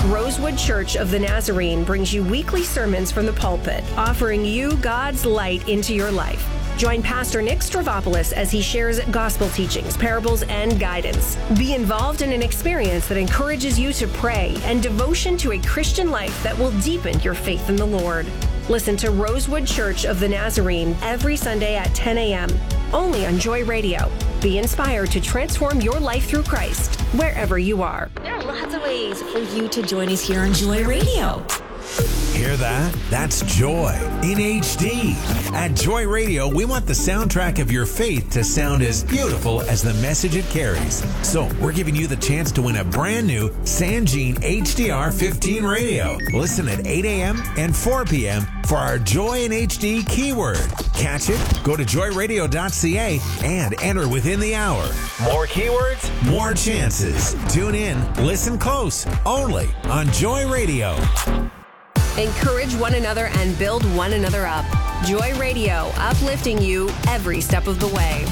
Rosewood Church of the Nazarene brings you weekly sermons from the pulpit, offering you God's light into your life. Join Pastor Nick Stravopoulos as he shares gospel teachings, parables, and guidance. Be involved in an experience that encourages you to pray and devotion to a Christian life that will deepen your faith in the Lord. Listen to Rosewood Church of the Nazarene every Sunday at 10 a.m., only on Joy Radio. Be inspired to transform your life through Christ, wherever you are. There are lots of ways for you to join us here on Joy Radio. Hear that? That's Joy in HD. At Joy Radio, we want the soundtrack of your faith to sound as beautiful as the message it carries. So we're giving you the chance to win a brand new Sangene HDR 15 radio. Listen at 8 a.m. and 4 p.m. for our Joy in HD keyword. Catch it? Go to joyradio.ca and enter within the hour. More keywords, more chances. Tune in, listen close, only on Joy Radio. Encourage one another and build one another up. Joy Radio, uplifting you every step of the way.